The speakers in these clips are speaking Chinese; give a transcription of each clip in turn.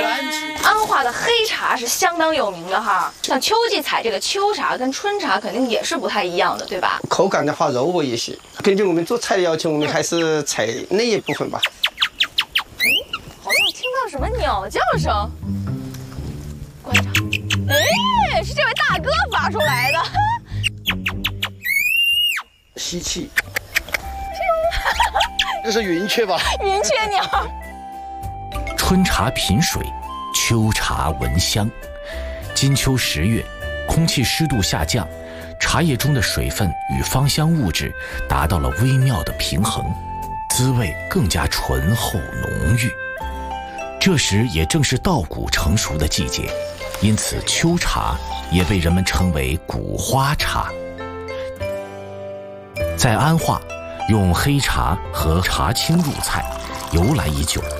安化的黑茶是相当有名的哈，像秋季采这个秋茶跟春茶肯定也是不太一样的，对吧？ 口感的话柔和一些。根据我们做菜的要求，我们还是采那一部分吧。 好像听到什么鸟叫声，观察，哎，是这位大哥发出来的。 吸气。这是云雀吧？ 云雀鸟。 春茶品水，秋茶闻香。金秋10月，空气湿度下降，茶叶中的水分与芳香物质达到了微妙的平衡，滋味更加醇厚浓郁。这时也正是稻谷成熟的季节，因此秋茶也被人们称为谷花茶。在安化，用黑茶和茶青入菜，由来已久。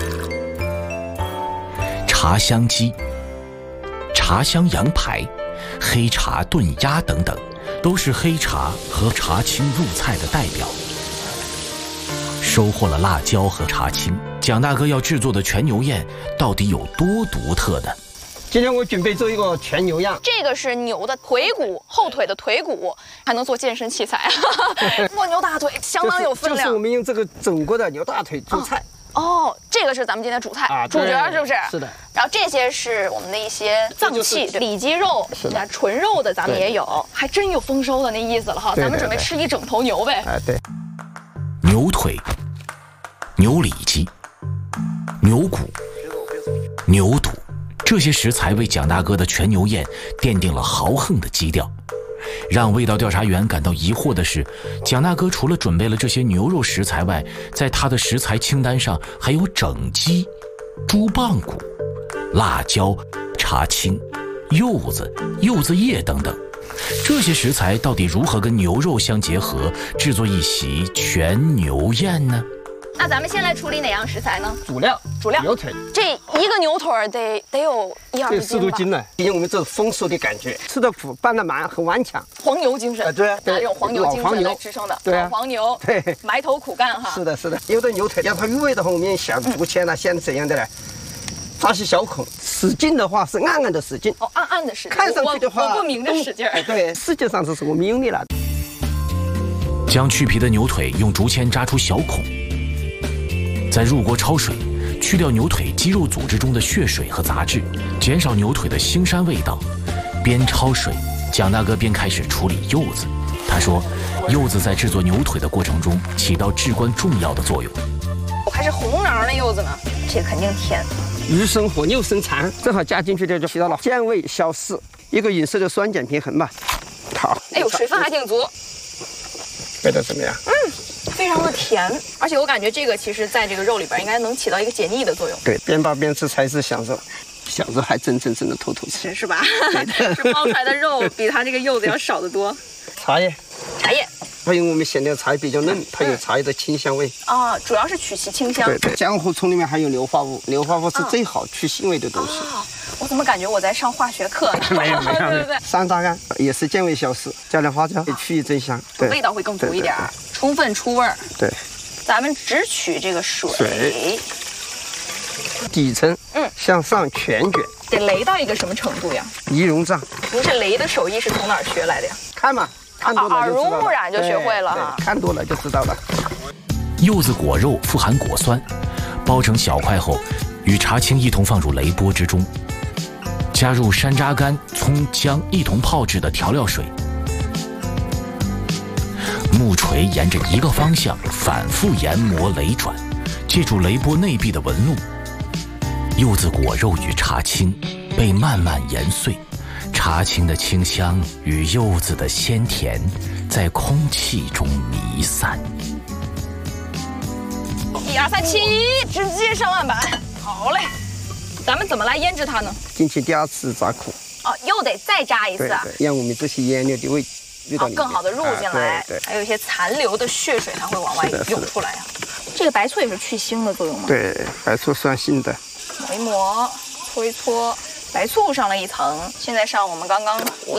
茶香鸡、茶香羊排、黑茶炖鸭等等，都是黑茶和茶青入菜的代表。收获了辣椒和茶青，蒋大哥要制作的全牛宴到底有多独特呢？ 今天我准备做一个全牛样， 这个是牛的腿骨，后腿的腿骨，还能做健身器材。蜗牛大腿相当有分量。 就是我们用这个整个的牛大腿做菜。 哦，这个是咱们今天主菜，主角是不是？ 是的。 然后这些是我们的一些脏器，里脊肉，纯肉的咱们也有，还真有丰收的那意思了哈。咱们准备吃一整头牛呗。 哎，对。 牛腿、牛里脊、牛骨、牛肚。这些食材为蒋大哥的全牛宴奠定了豪横的基调。让味道调查员感到疑惑的是，蒋大哥除了准备了这些牛肉食材外，在他的食材清单上还有整鸡、猪棒骨、辣椒、茶青、柚子、柚子叶等等。这些食材到底如何跟牛肉相结合，制作一席全牛宴呢？ 那咱们先来处理哪样食材呢？ 主料牛腿， 这一个牛腿得有1、2斤吧。 4多斤呢，因为我们这丰收的感觉，吃的苦，拌的蛮很顽强。 黄牛精神， 对， 拿这种黄牛精神来支撑的，老黄牛， 对， 埋头苦干哈。 是的，是的。有的牛腿要它入味的话，我们小肚切呢，先怎样的呢？扎些小孔，使劲的话是暗暗的使劲。 哦，暗暗的使劲。 看上去的话， 我不明着使劲。 对，实际上这是我们用力了。 将去皮的牛腿用竹签扎出小孔。再入锅焯水，去掉牛腿肌肉组织中的血水和杂质，减少牛腿的腥膻味道。边焯水，蒋大哥边开始处理柚子。他说，柚子在制作牛腿的过程中起到至关重要的作用。 还是红瓤的柚子呢，这肯定甜。 鱼生火，牛生肠，正好加进去，这就起到了鲜味消失，一个饮食的酸碱平衡吧。好， 哎呦，水分还挺足。 味道怎么样？ 非常的甜，而且我感觉这个其实在这个肉里边应该能起到一个解腻的作用。 对，边煲边吃才是享受，享受还真的透吃， 是吧？是煲出来的肉比它这个柚子要少得多。 茶叶，还有我们选的茶叶比较嫩，它有茶叶的清香味啊，主要是取其清香。 对，江湖葱里面还有硫化物，硫化物是最好去腥味的东西。 我怎么感觉我在上化学课呢？ 没有， 对。 山楂干也是健胃消食，加点花椒去一增香，对， 味道会更足一点，充分出味儿。 对， 咱们只取这个水， 底层向上全卷， 得擂到一个什么程度呀？ 仪容胀。 您这擂的手艺是从哪儿学来的呀？ 看嘛，看多了耳濡目染就学会了哈， 看多了就知道了。 柚子果肉富含果酸，剥成小块后，与茶青一同放入擂钵之中。加入山楂干、葱、姜一同泡制的调料水，木锤沿着一个方向反复研磨擂转，借助擂钵内壁的纹路，柚子果肉与茶青被慢慢研碎，茶青的清香与柚子的鲜甜在空气中弥散。 1、2、3，起，直接上案板。好嘞。咱们怎么来腌制它呢？ 进行第2次炸苦。 哦，又得再炸一次。 对，让我们这些腌料的味道更好的入进来。对，还有一些残留的血水还会往外涌出来啊。这个白醋也是去腥的作用吗？ 对，白醋酸性的。 抹一抹，搓一搓，白醋上了一层，现在上我们刚刚